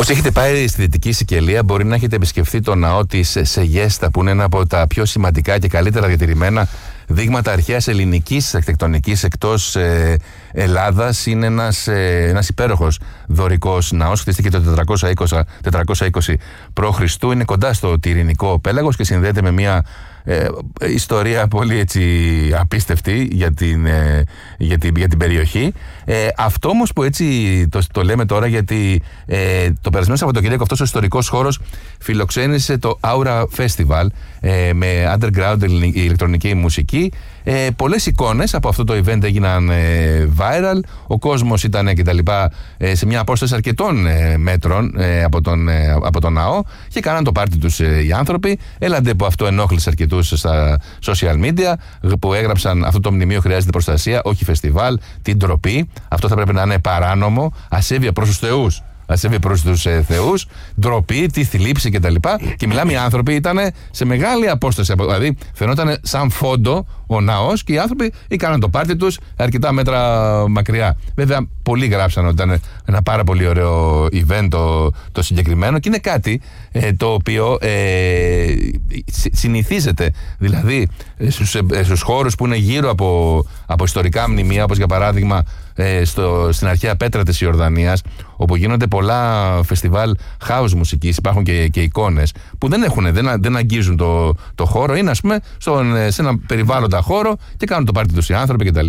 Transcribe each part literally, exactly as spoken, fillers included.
Όσοι έχετε πάει στη Δυτική Σικελία, μπορεί να έχετε επισκεφθεί το ναό της Σεγέστα, που είναι ένα από τα πιο σημαντικά και καλύτερα διατηρημένα δείγματα αρχαίας ελληνικής αρχιτεκτονικής εκτός ε, Ελλάδας. Είναι ένας, ε, ένας υπέροχος δωρικός ναός. Χτίστηκε το τετρακόσια είκοσι π.Χ. Είναι κοντά στο Τυρινικό πέλαγος και συνδέεται με μια ε, ιστορία πολύ έτσι απίστευτη για την, ε, για την, για την περιοχή. Ε, αυτό όμως που έτσι το, το λέμε τώρα, γιατί ε, το περασμένο Σαββατοκύριακο αυτός ο ιστορικός χώρος φιλοξένησε το Aura Festival ε, με underground ηλεκτρονική μουσική. Ε, πολλές εικόνες από αυτό το event έγιναν ε, viral. Ο κόσμος ήταν και τα λοιπά ε, σε μια απόσταση αρκετών ε, μέτρων ε, από, τον, ε, από τον ναό και κάναν το πάρτι τους ε, οι άνθρωποι. Έλαντε που αυτό ενόχλησε αρκετούς στα social media που έγραψαν αυτό το μνημείο χρειάζεται προστασία, όχι φεστιβάλ, την ντροπή. Αυτό θα πρέπει να είναι παράνομο, ασέβεια προς τους θεούς. Ασέβεια προς τους ε, θεούς, ντροπή, τη θλίψη κτλ. Και, και μιλάμε, οι άνθρωποι ήταν σε μεγάλη απόσταση. Δηλαδή, φαινόταν σαν φόντο ο ναός και οι άνθρωποι έκαναν το πάρτι τους αρκετά μέτρα μακριά. Βέβαια, πολλοί γράψαν ότι ήταν ένα πάρα πολύ ωραίο event το, το συγκεκριμένο και είναι κάτι ε, το οποίο ε, συνηθίζεται. Δηλαδή, στους, ε, στους χώρους που είναι γύρω από, από ιστορικά μνημεία, όπως για παράδειγμα ε, στο, στην αρχαία Πέτρα της Ιορδανίας, όπου γίνονται πολλά φεστιβάλ house μουσικής, υπάρχουν και, και εικόνες που δεν, έχουν, δεν, δεν αγγίζουν το, το χώρο, είναι ας πούμε στον, σε ένα περιβάλλοντα χώρο και κάνουν το πάρτι τους οι άνθρωποι κτλ.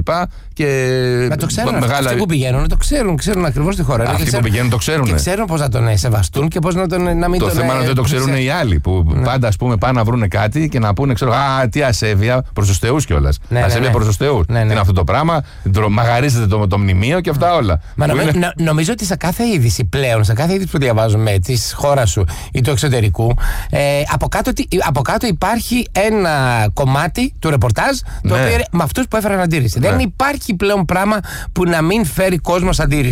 Και Μα το ξέρουν μεγάλα... αυτοί που πηγαίνουν, το ξέρουν, ξέρουν ακριβώς τη χώρα. Αυτοί ξέρουν, που πηγαίνουν το ξέρουν. Και ξέρουν πώς να τον σεβαστούν και πώς να, τον, να μην το τον... Το θέμα είναι ότι δεν το ξέρουν οι άλλοι που ναι. πάντα ας πούμε πάνε να βρουν κάτι και να πούνε, ξέρω, α, τι ασέβεια προς τους θεούς κιόλας. Ναι, ασέβεια ναι, ναι. προς τους θεούς. Ναι, ναι. Τι είναι αυτό το πράγμα, μαγαρίζεται το, το μνημείο και αυτά όλα. Μα νομι, είναι... νο, νομίζω ότι σε κάθε είδηση πλέον, σε κάθε είδηση που διαβάζουμε της χώρας σου ή του εξωτερικού, ε, από, κάτω, από κάτω υπάρχει ένα κομμάτι του ρεπορτάζ το ναι. οποίο είναι με αυτούς που έφεραν αντίρρηση. Ναι. Δεν υπάρχει πλέον πράγμα που να μην φέρει κόσμος αντίρρηση.